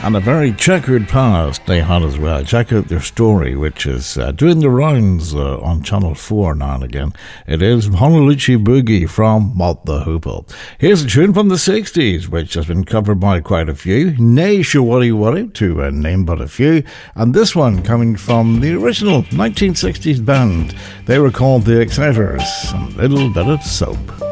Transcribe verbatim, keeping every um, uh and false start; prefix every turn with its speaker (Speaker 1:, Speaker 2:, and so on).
Speaker 1: And a very checkered past they had as well. Check out their story, which is uh, doing the rounds uh, on Channel four now and again. It is Honolulu Boogie from Mott the Hoople. Here's a tune from the sixties, which has been covered by quite a few. Nay Shawari Wari, to uh, name but a few. And this one coming from the original nineteen sixties band. They were called The Exciters. A little bit of soap.